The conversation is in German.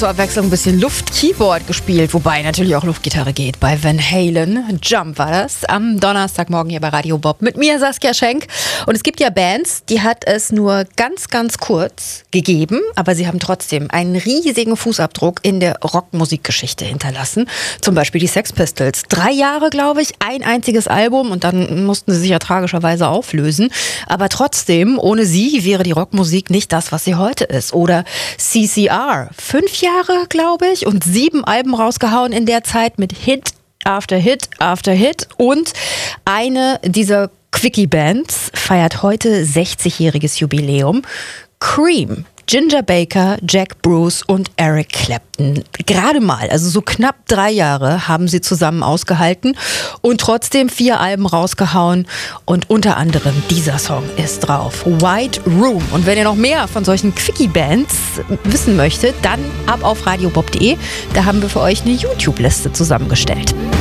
Zur Abwechslung ein bisschen Luft-Keyboard gespielt, wobei natürlich auch Luftgitarre geht. Bei Van Halen, Jump war das, am Donnerstagmorgen hier bei Radio Bob mit mir, Saskia Schenk. Und es gibt ja Bands, die hat es nur ganz, ganz kurz gegeben, aber sie haben trotzdem einen riesigen Fußabdruck in der Rockmusikgeschichte hinterlassen. Zum Beispiel die Sex Pistols. 3 Jahre, glaube ich, ein einziges Album und dann mussten sie sich ja tragischerweise auflösen. Aber trotzdem, ohne sie wäre die Rockmusik nicht das, was sie heute ist. Oder CCR, 5 Jahre, glaube ich, und 7 Alben rausgehauen in der Zeit mit Hit after Hit after Hit. Und eine dieser Quickie-Bands feiert heute 60-jähriges Jubiläum. Cream. Ginger Baker, Jack Bruce und Eric Clapton. Gerade mal, also so knapp 3 Jahre haben sie zusammen ausgehalten und trotzdem 4 Alben rausgehauen und unter anderem dieser Song ist drauf, White Room. Und wenn ihr noch mehr von solchen Quickie-Bands wissen möchtet, dann ab auf radiobob.de. Da haben wir für euch eine YouTube-Liste zusammengestellt.